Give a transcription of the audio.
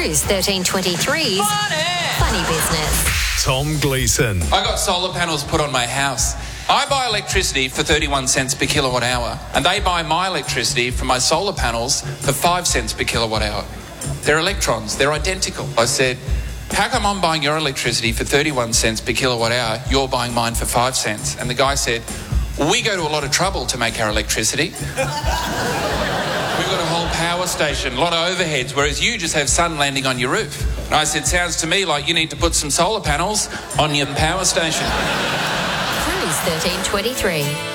Cruise 1323's Funny Business. Tom Gleeson. I got solar panels put on my house. I buy electricity for 31 cents per kilowatt hour, and they buy my electricity from my solar panels for 5 cents per kilowatt hour. They're electrons. They're identical. I said, how come I'm buying your electricity for 31 cents per kilowatt hour, you're buying mine for 5 cents? And the guy said, we go to a lot of trouble to make our electricity. We've got a whole power station, a lot of overheads, whereas you just have sun landing on your roof. And I said, sounds to me like you need to put some solar panels on your power station. Cruise 1323.